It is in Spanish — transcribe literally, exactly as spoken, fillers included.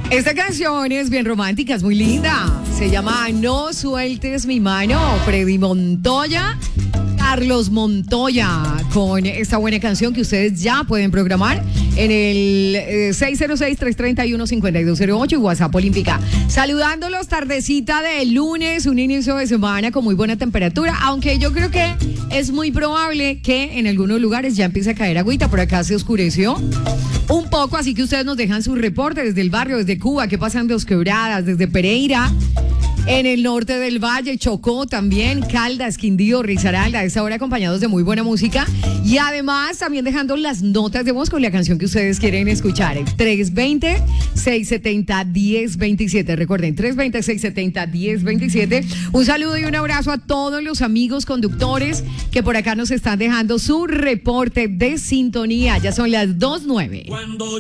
Esta canción es bien romántica, es muy linda. Se llama No sueltes mi mano. Freddy Montoya, Carlos Montoya, con esta buena canción que ustedes ya pueden programar en el eh, seis cero seis, tres tres uno, cinco dos cero ocho y WhatsApp Olímpica. Saludándolos, tardecita de lunes, un inicio de semana con muy buena temperatura, aunque yo creo que es muy probable que en algunos lugares ya empiece a caer agüita. Por acá se oscureció un poco, así que ustedes nos dejan su reporte desde el barrio, desde Cuba, que pasan Dos Quebradas, desde Pereira, en el norte del Valle, Chocó también, Caldas, Quindío, Risaralda, a esta hora acompañados de muy buena música y además también dejando las notas de voz con la canción que ustedes quieren escuchar. tres dos cero, seis siete cero, uno cero dos siete. Recuerden, tres dos cero, seis siete cero, uno cero dos siete. Un saludo y un abrazo a todos los amigos conductores que por acá nos están dejando su reporte de sintonía. Ya son las dos nueve.